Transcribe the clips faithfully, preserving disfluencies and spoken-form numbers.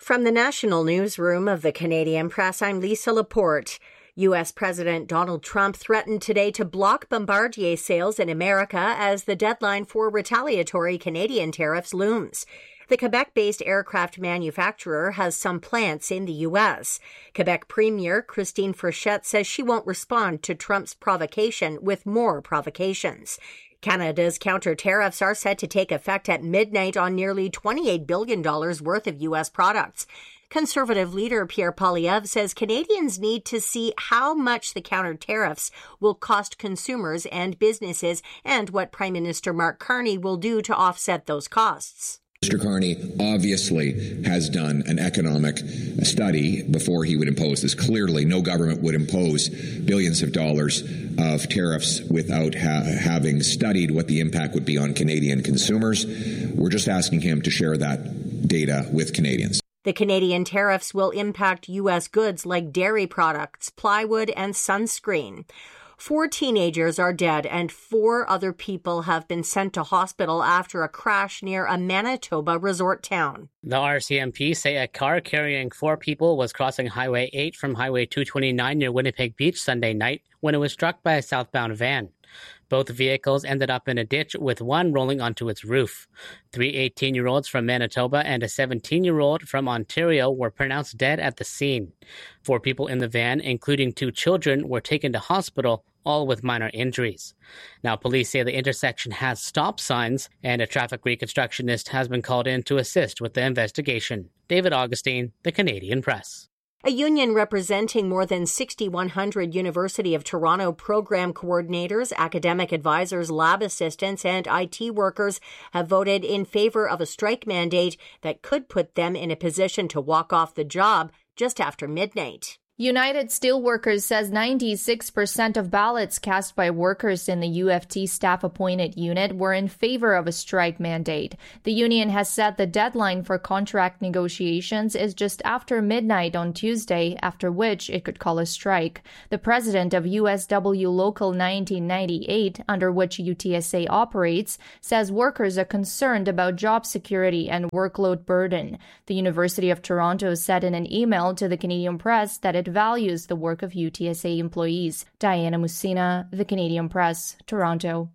From the National Newsroom of the Canadian Press, I'm Lisa Laporte. U S. President Donald Trump threatened today to block Bombardier sales in America as the deadline for retaliatory Canadian tariffs looms. The Quebec-based aircraft manufacturer has some plants in the U S. Quebec Premier Christine Frechette says she won't respond to Trump's provocation with more provocations. Canada's counter tariffs are set to take effect at midnight on nearly twenty-eight billion dollars worth of U S products. Conservative leader Pierre Poilievre says Canadians need to see how much the counter tariffs will cost consumers and businesses and what Prime Minister Mark Carney will do to offset those costs. Mister Carney obviously has done an economic study before he would impose this. Clearly, no government would impose billions of dollars of tariffs without ha- having studied what the impact would be on Canadian consumers. We're just asking him to share that data with Canadians. The Canadian tariffs will impact U S goods like dairy products, plywood, and sunscreen. Four teenagers are dead and four other people have been sent to hospital after a crash near a Manitoba resort town. The R C M P say a car carrying four people was crossing Highway eight from Highway two twenty-nine near Winnipeg Beach Sunday night when it was struck by a southbound van. Both vehicles ended up in a ditch with one rolling onto its roof. Three eighteen-year-olds from Manitoba and a seventeen-year-old from Ontario were pronounced dead at the scene. Four people in the van, including two children, were taken to hospital, all with minor injuries. Now, police say the intersection has stop signs, and a traffic reconstructionist has been called in to assist with the investigation. David Augustine, The Canadian Press. A union representing more than six thousand one hundred University of Toronto program coordinators, academic advisors, lab assistants, and I T workers have voted in favor of a strike mandate that could put them in a position to walk off the job just after midnight. United Steelworkers says ninety-six percent of ballots cast by workers in the U F T staff-appointed unit were in favor of a strike mandate. The union has said the deadline for contract negotiations is just after midnight on Tuesday, after which it could call a strike. The president of U S W Local nineteen ninety-eight, under which U T S A operates, says workers are concerned about job security and workload burden. The University of Toronto said in an email to the Canadian Press that it values the work of U T S A employees. Diana Musina, The Canadian Press, Toronto.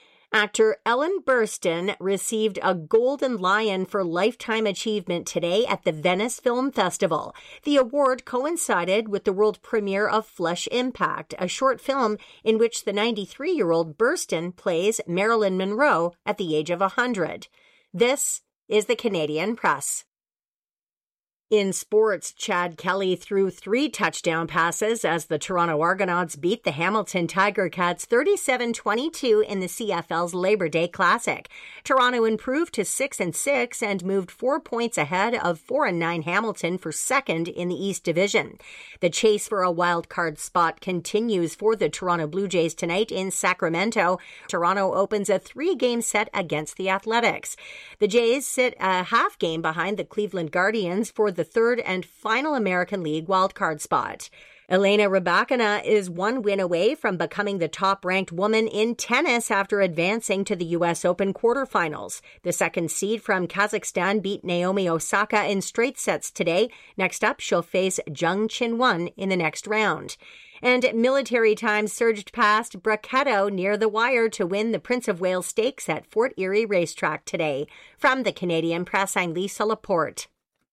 Actor Ellen Burstyn received a Golden Lion for Lifetime Achievement today at the Venice Film Festival. The award coincided with the world premiere of Flesh Impact, a short film in which the ninety-three-year-old Burstyn plays Marilyn Monroe at the age of one hundred. This is The Canadian Press. In sports, Chad Kelly threw three touchdown passes as the Toronto Argonauts beat the Hamilton Tiger Cats thirty-seven twenty-two in the C F L's Labor Day Classic. Toronto improved to six and six and moved four points ahead of four and nine Hamilton for second in the East Division. The chase for a wild card spot continues for the Toronto Blue Jays tonight in Sacramento. Toronto opens a three-game set against the Athletics. The Jays sit a half game behind the Cleveland Guardians for the third and final American League wildcard spot. Elena Rybakina is one win away from becoming the top-ranked woman in tennis after advancing to the U S Open quarterfinals. The second seed from Kazakhstan beat Naomi Osaka in straight sets today. Next up, she'll face Jung Chin-won in the next round. And Military Times surged past Brachetto near the wire to win the Prince of Wales Stakes at Fort Erie Racetrack today. From the Canadian Press, I'm Lisa Laporte.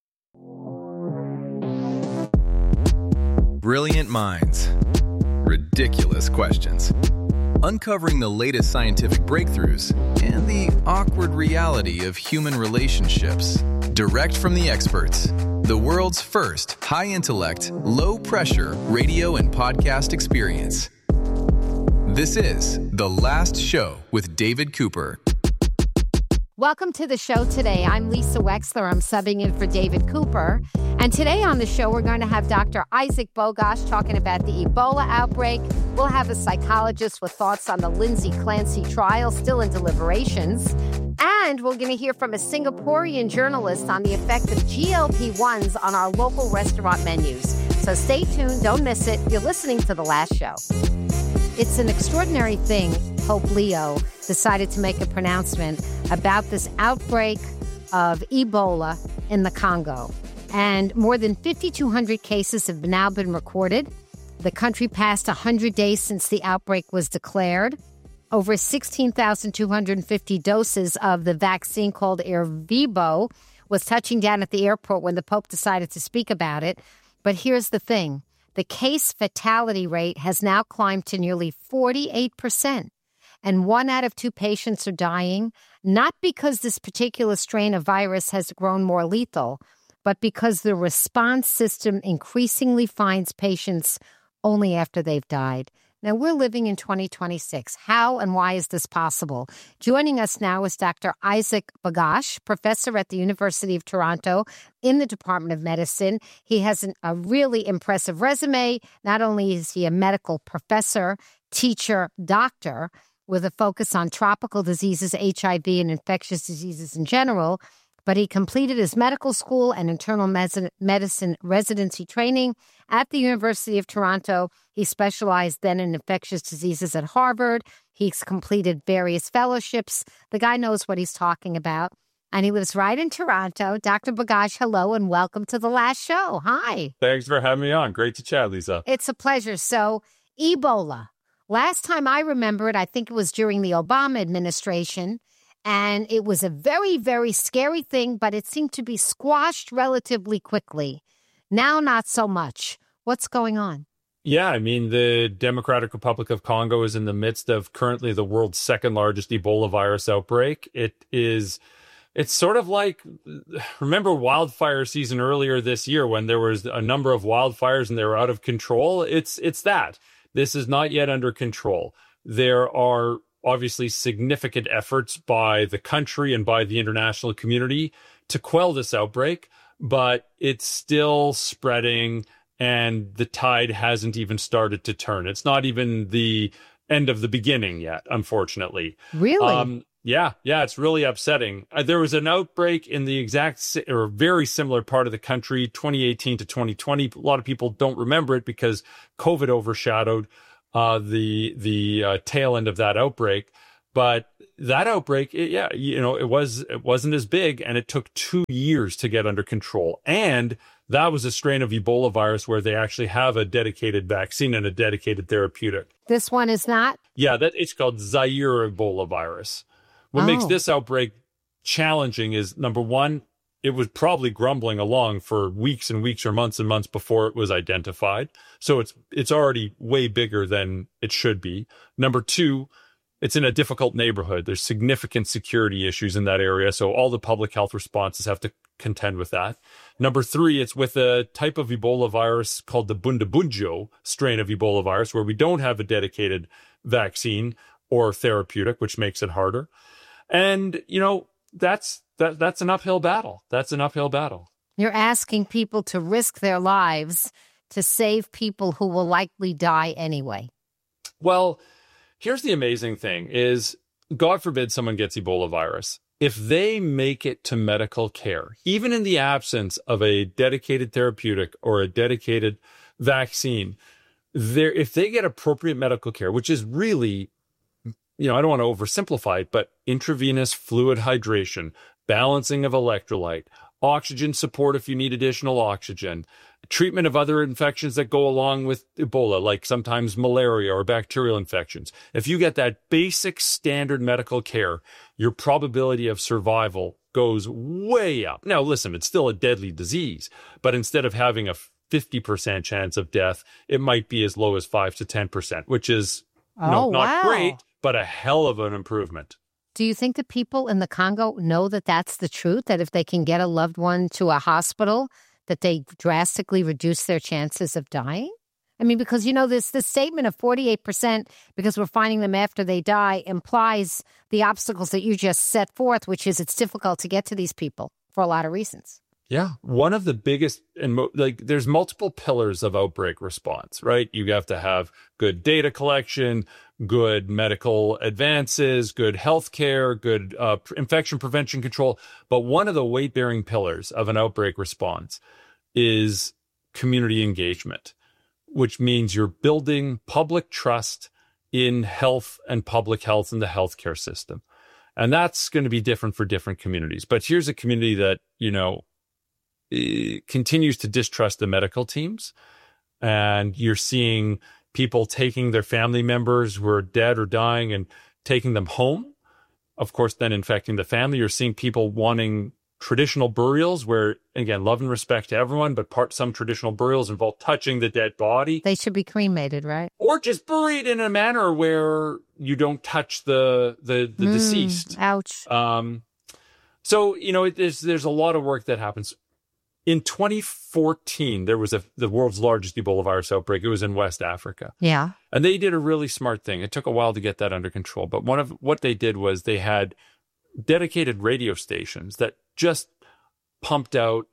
Brilliant minds. Ridiculous questions. Uncovering the latest scientific breakthroughs and the awkward reality of human relationships. Direct from the experts. The world's first high-intellect, low-pressure radio and podcast experience. This is The Last Show with David Cooper. Welcome to the show today. I'm Lisa Wexler. I'm subbing in for David Cooper. And today on the show, we're going to have Doctor Isaac Bogosh talking about the Ebola outbreak. We'll have a psychologist with thoughts on the Lindsay Clancy trial, still in deliberations. And we're going to hear from a Singaporean journalist on the effect of G L P ones on our local restaurant menus. So stay tuned. Don't miss it. You're listening to The Last Show. It's an extraordinary thing. Pope Leo decided to make a pronouncement about this outbreak of Ebola in the Congo. And more than five thousand two hundred cases have now been recorded. The country passed one hundred days since the outbreak was declared. Over sixteen thousand two hundred fifty doses of the vaccine called Ervebo was touching down at the airport when the Pope decided to speak about it. But here's the thing. The case fatality rate has now climbed to nearly forty-eight percent. And one out of two patients are dying, not because this particular strain of virus has grown more lethal, but because the response system increasingly finds patients only after they've died. Now, we're living in twenty twenty-six. How and why is this possible? Joining us now is Doctor Isaac Bogosh, professor at the University of Toronto in the Department of Medicine. He has an, a really impressive resume. Not only is he a medical professor, teacher, doctor, with a focus on tropical diseases, H I V, and infectious diseases in general, but he completed his medical school and internal medicine residency training at the University of Toronto. He specialized then in infectious diseases at Harvard. He's completed various fellowships. The guy knows what he's talking about, and he lives right in Toronto. Doctor Bogosh, hello, and welcome to The Last Show. Hi. Thanks for having me on. Great to chat, Lisa. It's a pleasure. So, Ebola. Last time I remember it, I think it was during the Obama administration, and it was a very, very scary thing, but it seemed to be squashed relatively quickly. Now, not so much. What's going on? Yeah, I mean, the Democratic Republic of Congo is in the midst of currently the world's second largest Ebola virus outbreak. It is, it's sort of like, remember wildfire season earlier this year when there was a number of wildfires and they were out of control? It's, it's that. This is not yet under control. There are obviously significant efforts by the country and by the international community to quell this outbreak, but it's still spreading and the tide hasn't even started to turn. It's not even the end of the beginning yet, unfortunately. Really? Um, yeah, yeah, it's really upsetting. Uh, there was an outbreak in the exact si- or very similar part of the country, twenty eighteen to twenty twenty. A lot of people don't remember it because COVID overshadowed uh, the the uh, tail end of that outbreak. But that outbreak, it, yeah, you know, it was it wasn't as big, and it took two years to get under control. And that was a strain of Ebola virus where they actually have a dedicated vaccine and a dedicated therapeutic. This one is not? Yeah, that it's called Zaire Ebola virus. What oh. makes this outbreak challenging is, number one, it was probably grumbling along for weeks and weeks or months and months before it was identified. So it's it's already way bigger than it should be. Number two, it's in a difficult neighborhood. There's significant security issues in that area. So all the public health responses have to contend with that. Number three, it's with a type of Ebola virus called the Bundibugyo strain of Ebola virus, where we don't have a dedicated vaccine or therapeutic, which makes it harder. And, you know, that's that that's an uphill battle. That's an uphill battle. You're asking people to risk their lives to save people who will likely die anyway. Well, here's the amazing thing is, God forbid someone gets Ebola virus. If they make it to medical care, even in the absence of a dedicated therapeutic or a dedicated vaccine, there, if they get appropriate medical care, which is really, you know, I don't want to oversimplify it, but intravenous fluid hydration, balancing of electrolyte, oxygen support if you need additional oxygen, treatment of other infections that go along with Ebola, like sometimes malaria or bacterial infections. If you get that basic standard medical care, your probability of survival goes way up. Now, listen, it's still a deadly disease, but instead of having a fifty percent chance of death, it might be as low as five to ten percent, which is oh, no, not wow. great, but a hell of an improvement. Do you think the people in the Congo know that that's the truth, that if they can get a loved one to a hospital, that they drastically reduce their chances of dying? I mean, because, you know, this, this statement of forty-eight percent because we're finding them after they die implies the obstacles that you just set forth, which is it's difficult to get to these people for a lot of reasons. Yeah. One of the biggest, and mo- like there's multiple pillars of outbreak response, right? You have to have good data collection, good medical advances, good healthcare, good uh, infection prevention control. But one of the weight-bearing pillars of an outbreak response is community engagement, which means you're building public trust in health and public health in the healthcare system. And that's going to be different for different communities. But here's a community that, you know, uh, continues to distrust the medical teams. And you're seeing people taking their family members who are dead or dying and taking them home, of course, then infecting the family. You're seeing people wanting traditional burials where, again, love and respect to everyone, but part some traditional burials involve touching the dead body. They should be cremated, right? Or just buried in a manner where you don't touch the the, the mm, deceased. Ouch. Um, so, you know, it, there's, there's a lot of work that happens. In twenty fourteen, there was a, the world's largest Ebola virus outbreak. It was in West Africa. Yeah. And they did a really smart thing. It took a while to get that under control. But one of what they did was they had dedicated radio stations that just pumped out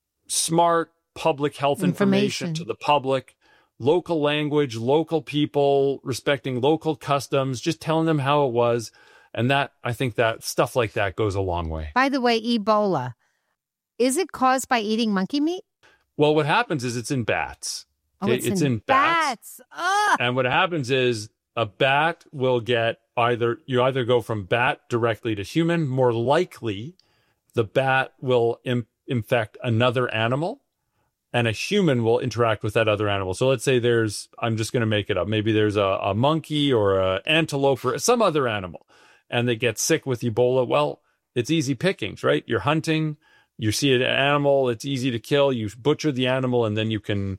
smart public health information, information to the public, local language, local people, respecting local customs, just telling them how it was. And that, I think that stuff like that goes a long way. By the way, Ebola, is it caused by eating monkey meat? Well, what happens is it's in bats. Okay? Oh, it's, it's in, in bats. bats. Ugh. And what happens is a bat will get either, you either go from bat directly to human. More likely, the bat will im- infect another animal and a human will interact with that other animal. So let's say there's, I'm just going to make it up. Maybe there's a, a monkey or an antelope or some other animal and they get sick with Ebola. Well, it's easy pickings, right? You're hunting, you see an animal, it's easy to kill. You butcher the animal and then you can,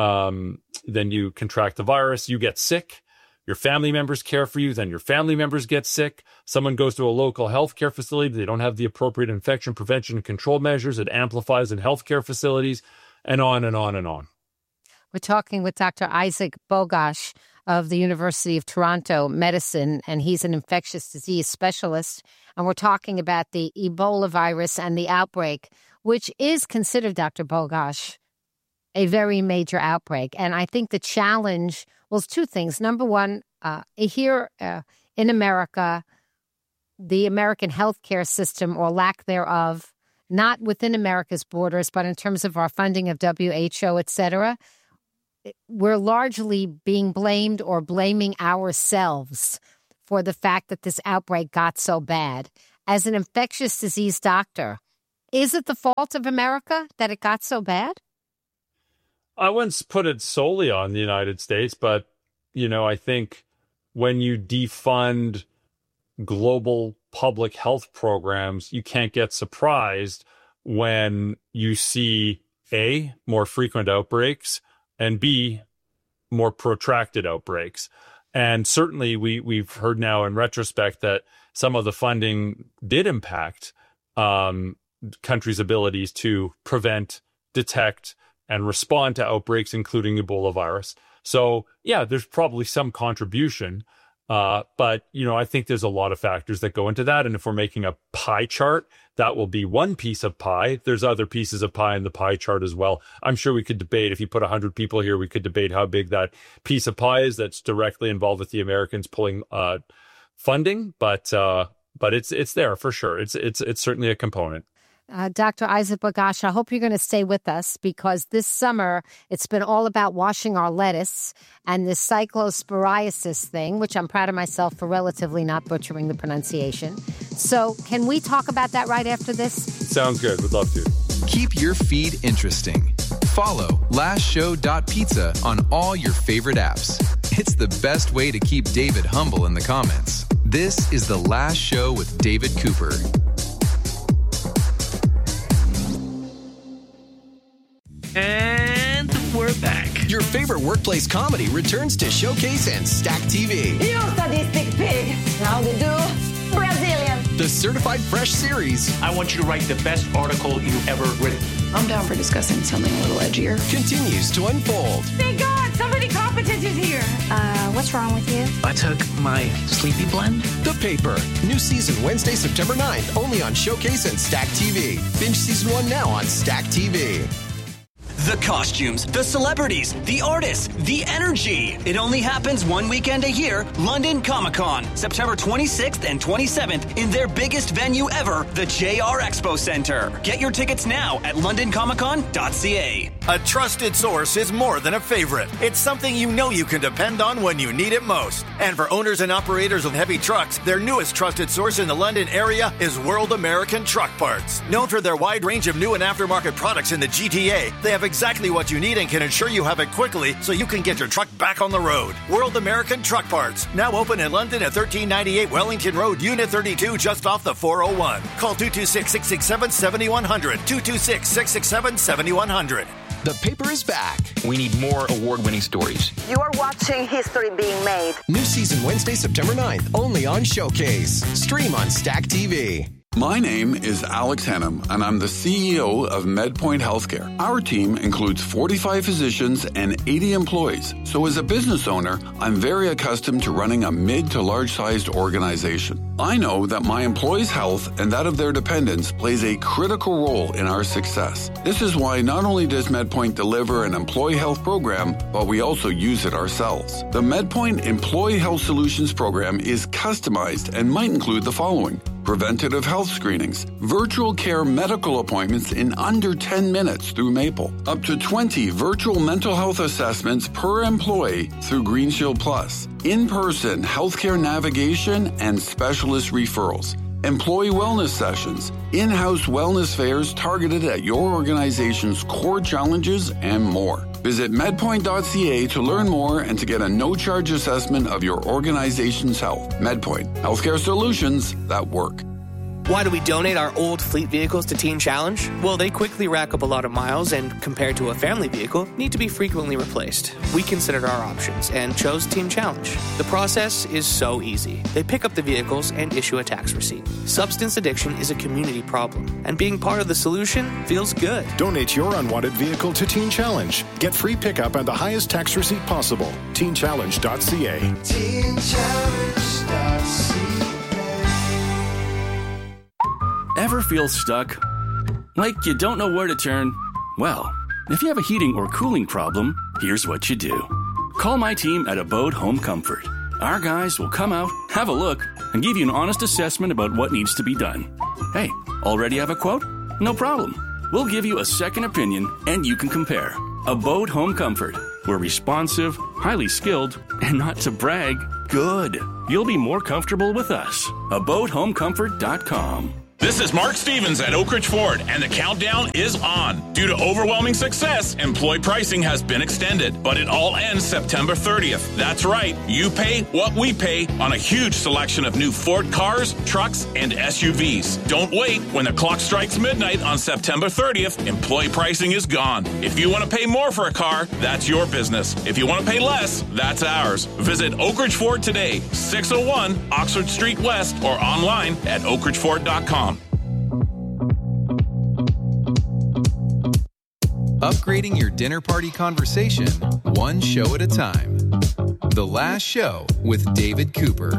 um, then you contract the virus. You get sick. Your family members care for you, then your family members get sick. Someone goes to a local healthcare facility. They don't have the appropriate infection prevention and control measures. It amplifies in healthcare facilities and on and on and on. We're talking with Doctor Isaac Bogosh of the University of Toronto Medicine, and he's an infectious disease specialist. And we're talking about the Ebola virus and the outbreak, which is considered, Doctor Bogosh, a very major outbreak. And I think the challenge was two things. Number one, uh, here uh, in America, the American healthcare system or lack thereof, not within America's borders, but in terms of our funding of W H O, et cetera, we're largely being blamed or blaming ourselves for the fact that this outbreak got so bad. As an infectious disease doctor, is it the fault of America that it got so bad? I wouldn't put it solely on the United States, but, you know, I think when you defund global public health programs, you can't get surprised when you see, A, more frequent outbreaks, and B, more protracted outbreaks. And certainly we, we've heard now in retrospect that some of the funding did impact um, countries' abilities to prevent, detect, and respond to outbreaks, including Ebola virus. So, yeah, there's probably some contribution. Uh, but, you know, I think there's a lot of factors that go into that. And if we're making a pie chart, that will be one piece of pie. There's other pieces of pie in the pie chart as well. I'm sure we could debate, if you put one hundred people here, we could debate how big that piece of pie is that's directly involved with the Americans pulling uh, funding. But uh, but it's it's there for sure. It's it's it's certainly a component. Uh, Doctor Isaac Bogosh, I hope you're going to stay with us because this summer it's been all about washing our lettuce and this cyclosporiasis thing, which I'm proud of myself for relatively not butchering the pronunciation. So can we talk about that right after this? Sounds good. Would love to. Keep your feed interesting. Follow last show dot pizza on all your favorite apps. It's the best way to keep David humble in the comments. This is The Last Show with David Cooper. And we're back. Your favorite workplace comedy returns to Showcase and Stack T V. You sadistic pig. How to do? Brazilian. The Certified Fresh series. I want you to write the best article you've ever written. I'm down for discussing something a little edgier. Continues to unfold. Thank God, somebody competent is here. Uh, what's wrong with you? I took my sleepy blend. The Paper. New season Wednesday, September ninth, only on Showcase and Stack T V. Binge season one now on Stack T V. The costumes, the celebrities, the artists, the energy. It only happens one weekend a year, London Comic-Con, September twenty-sixth and twenty-seventh in their biggest venue ever, the J R Expo Center. Get your tickets now at london comic con dot c a. A trusted source is more than a favorite. It's something you know you can depend on when you need it most. And for owners and operators of heavy trucks, their newest trusted source in the London area is World American Truck Parts. Known for their wide range of new and aftermarket products in the G T A, they have exactly what you need and can ensure you have it quickly so you can get your truck back on the road. World American Truck Parts, now open in London at thirteen ninety-eight Wellington Road, Unit thirty-two, just off the four oh one. Call two two six, six six seven, seven one zero zero, two two six, six six seven, seven one zero zero. The paper is back. We need more award-winning stories. You are watching history being made. New season Wednesday, September ninth, only on Showcase. Stream on Stack T V. My name is Alex Hannum, and I'm the C E O of MedPoint Healthcare. Our team includes forty-five physicians and eighty employees. So as a business owner, I'm very accustomed to running a mid to large-sized organization. I know that my employees' health and that of their dependents plays a critical role in our success. This is why not only does MedPoint deliver an employee health program, but we also use it ourselves. The MedPoint Employee Health Solutions program is customized and might include the following: preventative health screenings, virtual care medical appointments in under ten minutes through Maple, up to twenty virtual mental health assessments per employee through GreenShield Plus, in-person healthcare navigation and specialist referrals, employee wellness sessions, in-house wellness fairs targeted at your organization's core challenges, and more. Visit medpoint dot c a to learn more and to get a no-charge assessment of your organization's health. MedPoint, healthcare solutions that work. Why do we donate our old fleet vehicles to Teen Challenge? Well, they quickly rack up a lot of miles and, compared to a family vehicle, need to be frequently replaced. We considered our options and chose Teen Challenge. The process is so easy. They pick up the vehicles and issue a tax receipt. Substance addiction is a community problem, and being part of the solution feels good. Donate your unwanted vehicle to Teen Challenge. Get free pickup and the highest tax receipt possible. teen challenge dot c a. teen challenge dot c a. Ever feel stuck? Like you don't know where to turn? Well, if you have a heating or cooling problem, here's what you do. Call my team at Abode Home Comfort. Our guys will come out, have a look, and give you an honest assessment about what needs to be done. Hey, already have a quote? No problem. We'll give you a second opinion, and you can compare. Abode Home Comfort. We're responsive, highly skilled, and not to brag, good. You'll be more comfortable with us. abode home comfort dot com. This is Mark Stevens at Oak Ridge Ford, and the countdown is on. Due to overwhelming success, employee pricing has been extended, but it all ends September thirtieth. That's right. You pay what we pay on a huge selection of new Ford cars, trucks, and S U Vs. Don't wait. When the clock strikes midnight on September thirtieth, employee pricing is gone. If you want to pay more for a car, that's your business. If you want to pay less, that's ours. Visit Oak Ridge Ford today, six oh one Oxford Street West, or online at oak ridge ford dot com. Upgrading your dinner party conversation, one show at a time. The Last Show with David Cooper.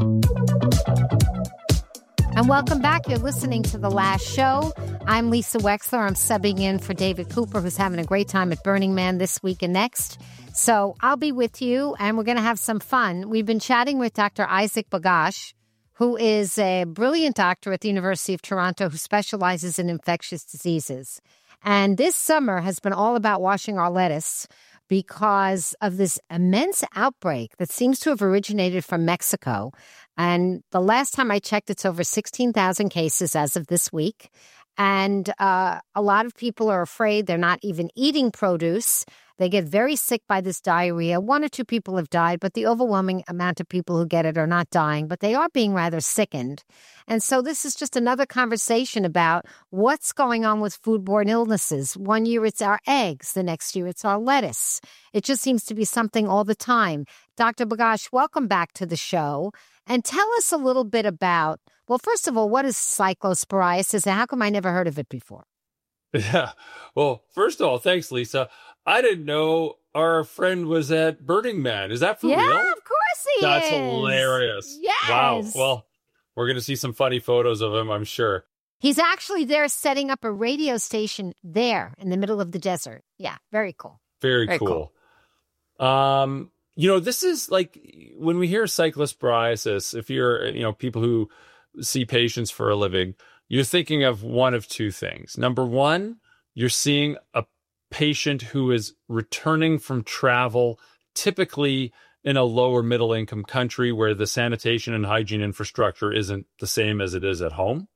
And welcome back. You're listening to The Last Show. I'm Lisa Wexler. I'm subbing in for David Cooper, who's having a great time at Burning Man this week and next. So I'll be with you, and we're going to have some fun. We've been chatting with Doctor Isaac Bogosh, who is a brilliant doctor at the University of Toronto who specializes in infectious diseases. And this summer has been all about washing our lettuce because of this immense outbreak that seems to have originated from Mexico. And the last time I checked, it's over sixteen thousand cases as of this week. And uh, a lot of people are afraid. They're not even eating produce. They get very sick by this diarrhea. One or two people have died, but the overwhelming amount of people who get it are not dying, but they are being rather sickened. And so this is just another conversation about what's going on with foodborne illnesses. One year it's our eggs. The next year it's our lettuce. It just seems to be something all the time. Doctor Bogosh, welcome back to the show. And tell us a little bit about, well, first of all, what is cyclosporiasis and how come I never heard of it before? Yeah. Well, first of all, thanks, Lisa. I didn't know our friend was at Burning Man. Is that for yeah, real? Yeah, of course he That's is. That's hilarious. Yes. Wow. Well, we're going to see some funny photos of him, I'm sure. He's actually there setting up a radio station there in the middle of the desert. Yeah, very cool. Very, very cool. cool. Um, you know, this is like when we hear cyclosporiasis, if you're, you know, people who see patients for a living, you're thinking of one of two things. Number one, you're seeing a patient who is returning from travel, typically in a lower middle income country where the sanitation and hygiene infrastructure isn't the same as it is at home.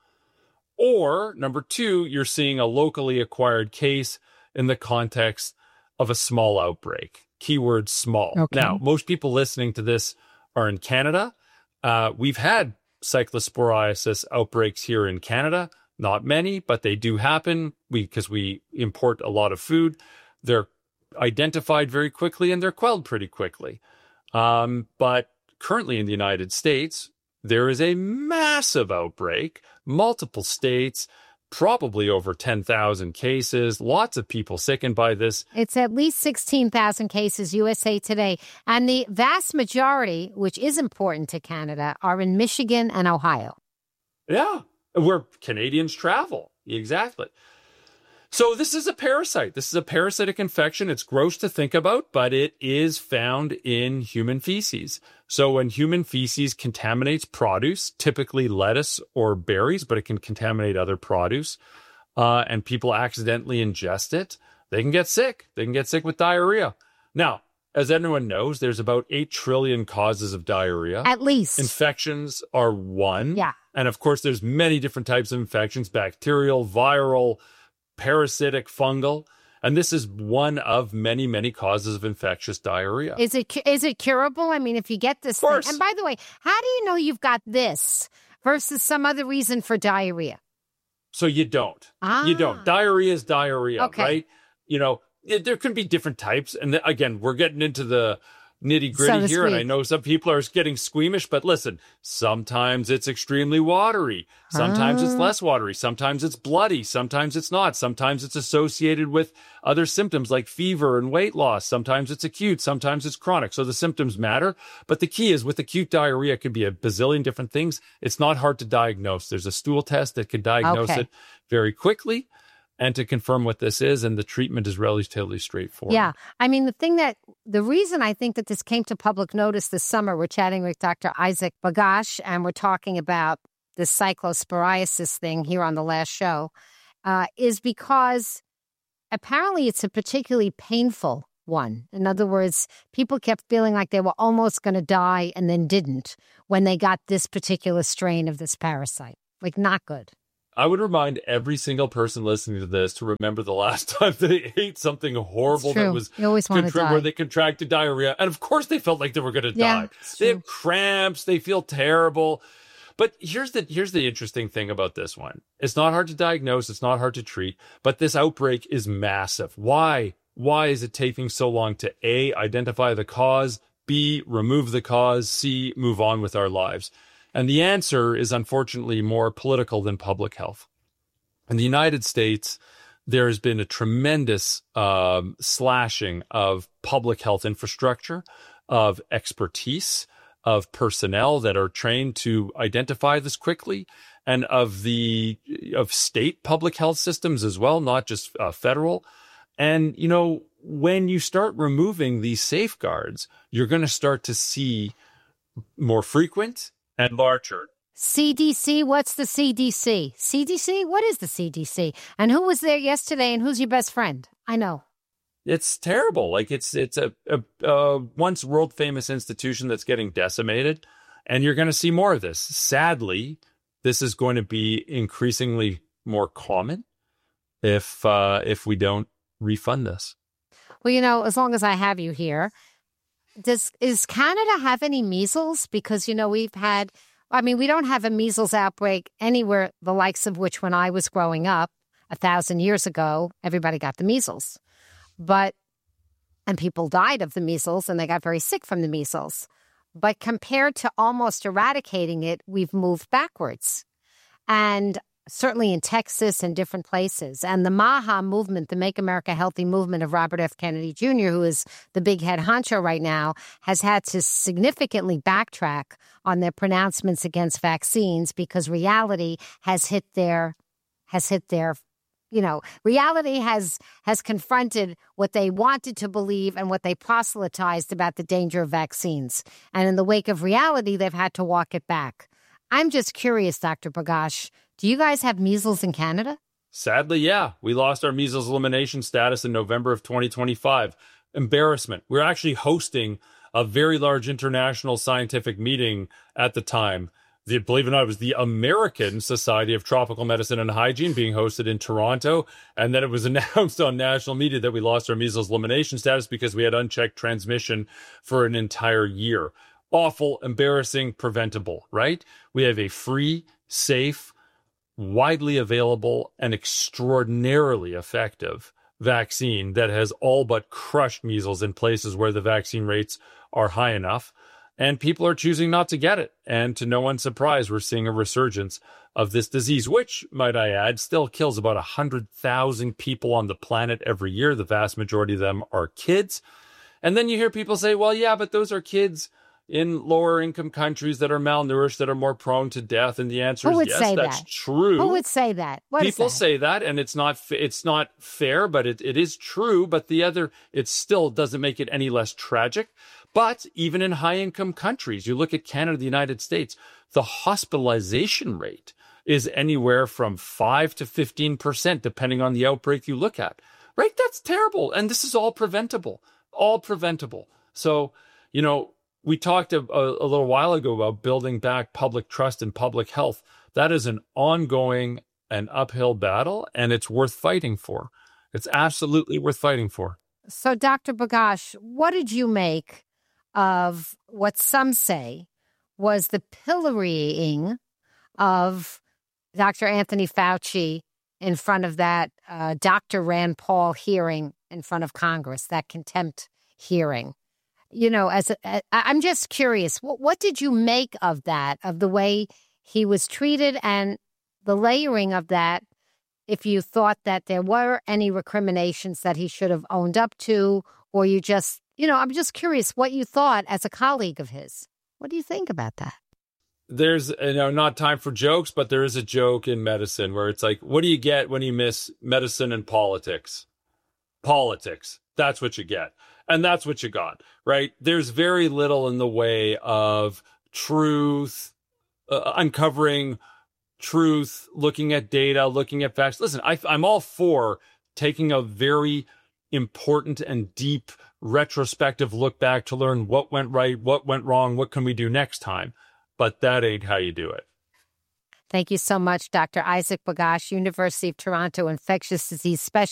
Or number two, you're seeing a locally acquired case in the context of a small outbreak. Keyword small. Okay. Now, most people listening to this are in Canada. Uh, we've had cyclosporiasis outbreaks here in Canada. Not many, but they do happen because we, we import a lot of food. They're identified very quickly and they're quelled pretty quickly. Um, but currently in the United States, there is a massive outbreak, multiple states, probably over ten thousand cases, lots of people sickened by this. It's at least sixteen thousand cases, U S A Today. And the vast majority, which is important to Canada, are in Michigan and Ohio. Yeah, where Canadians travel. Exactly. So this is a parasite. This is a parasitic infection. It's gross to think about, but it is found in human feces. So when human feces contaminates produce, typically lettuce or berries, but it can contaminate other produce, uh, and people accidentally ingest it, they can get sick. They can get sick with diarrhea. Now, as everyone knows, there's about eight trillion causes of diarrhea. At least. Infections are one. Yeah. And of course, there's many different types of infections, bacterial, viral, parasitic, fungal, and this is one of many, many causes of infectious diarrhea. Is it is it curable? I mean, if you get this thing, and by the way, how do you know you've got this versus some other reason for diarrhea? So you don't. Ah. You don't. Diarrhea is diarrhea, okay. right? You know, it, there could be different types, and the, again, we're getting into the nitty gritty so here, and I know some people are getting squeamish, but listen, sometimes it's extremely watery. Sometimes uh. it's less watery. Sometimes it's bloody. Sometimes it's not. Sometimes it's associated with other symptoms like fever and weight loss. Sometimes it's acute. Sometimes it's chronic. So the symptoms matter. But the key is with acute diarrhea, it could be a bazillion different things. It's not hard to diagnose. There's a stool test that can diagnose okay. it very quickly. And to confirm what this is, and the treatment is relatively straightforward. Yeah. I mean, the thing that, the reason I think that this came to public notice this summer, we're chatting with Doctor Isaac Bogosh, and we're talking about this cyclosporiasis thing here on the last show, uh, is because apparently it's a particularly painful one. In other words, people kept feeling like they were almost going to die and then didn't when they got this particular strain of this parasite. Like, not good. I would remind every single person listening to this to remember the last time they ate something horrible that was you always want to die. where they contracted diarrhea. And of course they felt like they were going to yeah, die. They have cramps. They feel terrible. But here's the here's the interesting thing about this one. It's not hard to diagnose. It's not hard to treat. But this outbreak is massive. Why? Why is it taking so long to A, identify the cause, B, remove the cause, C, move on with our lives? And the answer is unfortunately more political than public health. In the United States, there has been a tremendous um, slashing of public health infrastructure, of expertise, of personnel that are trained to identify this quickly, and of the of state public health systems as well, not just uh, federal. And, you know, when you start removing these safeguards, you're going to start to see more frequent and larger. C D C, what's the C D C? C D C? What is the C D C? And who was there yesterday and who's your best friend? I know. It's terrible. Like it's it's a, a, a once world famous institution that's getting decimated, and you're going to see more of this. Sadly, this is going to be increasingly more common if uh, if we don't refund this. Well, you know, as long as I have you here, does is Canada have any measles? Because, you know, we've had, I mean, we don't have a measles outbreak anywhere the likes of which when I was growing up a thousand years ago, everybody got the measles. But, and people died of the measles and they got very sick from the measles. But compared to almost eradicating it, we've moved backwards. And certainly in Texas and different places. And the MAHA movement, the Make America Healthy movement of Robert F. Kennedy Junior, who is the big head honcho right now, has had to significantly backtrack on their pronouncements against vaccines because reality has hit their has hit their, you know, reality has has confronted what they wanted to believe and what they proselytized about the danger of vaccines. And in the wake of reality, they've had to walk it back. I'm just curious, Doctor Bogosh, do you guys have measles in Canada? Sadly, yeah. We lost our measles elimination status in November of twenty twenty-five. Embarrassment. We're actually hosting a very large international scientific meeting at the time. The, believe it or not, it was the American Society of Tropical Medicine and Hygiene being hosted in Toronto. And then it was announced on national media that we lost our measles elimination status because we had unchecked transmission for an entire year. Awful, embarrassing, preventable, right? We have a free, safe, widely available, and extraordinarily effective vaccine that has all but crushed measles in places where the vaccine rates are high enough. And people are choosing not to get it. And to no one's surprise, we're seeing a resurgence of this disease, which, might I add, still kills about one hundred thousand people on the planet every year. The vast majority of them are kids. And then you hear people say, well, yeah, but those are kids in lower income countries that are malnourished, that are more prone to death. And the answer Who is would yes, say that's that? true. Who would say that? What People is that? say that, and it's not it's not fair, but it, it is true. But the other, it still doesn't make it any less tragic. But even in high-income countries, you look at Canada, the United States, the hospitalization rate is anywhere from five to fifteen percent, depending on the outbreak you look at. Right? That's terrible. And this is all preventable, all preventable. So, you know, we talked a, a, a little while ago about building back public trust in public health. That is an ongoing and uphill battle, and it's worth fighting for. It's absolutely worth fighting for. So, Doctor Bogosh, what did you make of what some say was the pillorying of Doctor Anthony Fauci in front of that uh, Doctor Rand Paul hearing in front of Congress, that contempt hearing? You know, as a, a, I'm just curious, what, what did you make of that, of the way he was treated and the layering of that, if you thought that there were any recriminations that he should have owned up to, or you just, you know, I'm just curious what you thought as a colleague of his. What do you think about that? There's, you know, not time for jokes, but there is a joke in medicine where it's like, what do you get when you miss medicine and politics? Politics. That's what you get. And that's what you got, right? There's very little in the way of truth, uh, uncovering truth, looking at data, looking at facts. Listen, I, I'm all for taking a very important and deep retrospective look back to learn what went right, what went wrong, what can we do next time. But that ain't how you do it. Thank you so much, Doctor Isaac Bogosh, University of Toronto infectious disease specialist.